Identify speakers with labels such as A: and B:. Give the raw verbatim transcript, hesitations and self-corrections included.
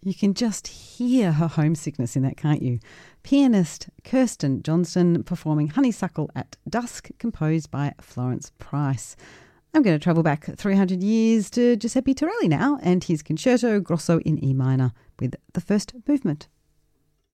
A: You can just hear her homesickness in that, can't you? Pianist Kirsten Johnston performing Honeysuckle at Dusk, composed by Florence Price. I'm going to travel back three hundred years to Giuseppe Torelli now and his Concerto Grosso in E minor with the first movement.